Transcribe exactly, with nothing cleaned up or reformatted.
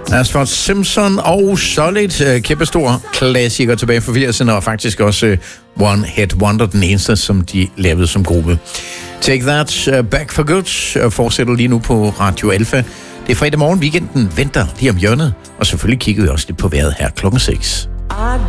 Asphalt Simpson og Solid, kæmpestor klassiker tilbage fra firserne, og faktisk også One Hit Wonder, den eneste, som de lavede som gruppe. Take That, Back for Good, fortsætter lige nu på Radio Alpha. Det er fredag morgen, weekenden venter lige om hjørnet, og selvfølgelig kigger vi også lidt på vejret her klokken seks.